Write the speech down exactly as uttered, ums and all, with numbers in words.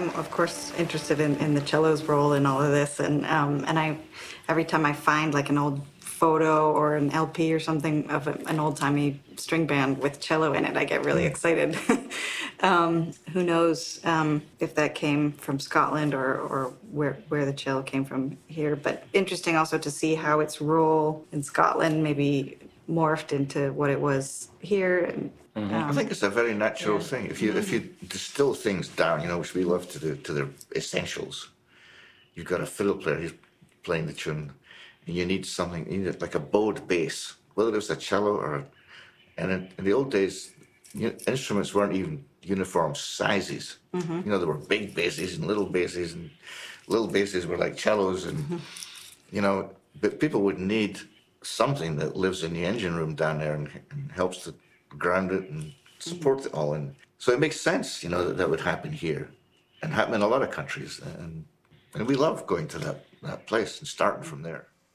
I'm of course interested in, in the cello's role in all of this, and um, and I, every time I find like an old photo or an L P or something of a, an old timey string band with cello in it, I get really excited. um, who knows um, if that came from Scotland or or where where the cello came from here? But interesting also to see how its role in Scotland maybe morphed into what it was here. And, Mm-hmm. um, I think it's a very natural yeah. thing. If you if you distill things down, you know, which we love to do, to their essentials. You've got a fiddle player who's playing the tune, and you need something, you need like a bowed bass, whether it was a cello or, a, and in, in the old days, you know, instruments weren't even uniform sizes. Mm-hmm. You know, there were big basses and little basses, and little basses were like cellos, and mm-hmm. you know, but people would need something that lives in the engine room down there and, and helps to ground it and support mm-hmm. it all. And so it makes sense, you know, that that would happen here and happen in a lot of countries. And and we love going to that, that place and starting from there.